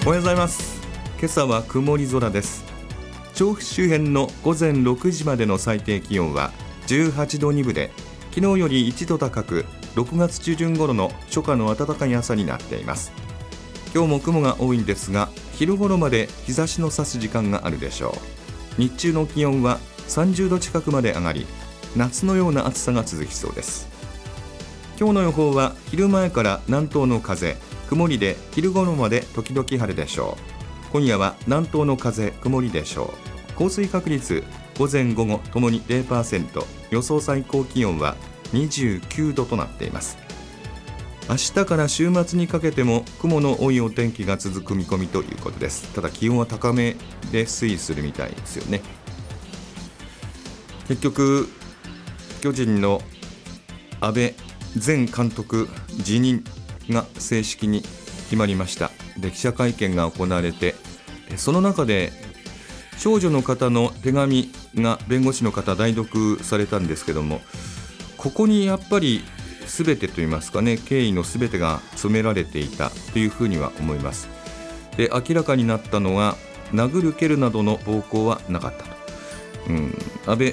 おはようございます。今朝は曇り空です。調布周辺の午前6時までの最低気温は18度2分で、昨日より1度高く6月中旬頃の初夏の暖かい朝になっています。今日も雲が多いんですが、昼頃まで日差しの差す時間があるでしょう。日中の気温は30度近くまで上がり、夏のような暑さが続きそうです。今日の予報は昼前から南東の風、曇りで昼頃まで時々晴れでしょう。今夜は南東の風、曇りでしょう。降水確率午前午後ともに 0%、 予想最高気温は29度となっています。明日から週末にかけても雲の多いお天気が続く見込みということです。ただ気温は高めで推移するみたいですよね。結局巨人の阿部前監督辞任が正式に決まりました。で、記者会見が行われて、その中で少女の方の手紙が弁護士の方代読されたんですけども、ここにやっぱり全てといいますかね、経緯の全てが詰められていたというふうには思います。で、明らかになったのは殴る蹴るなどの暴行はなかったと。安倍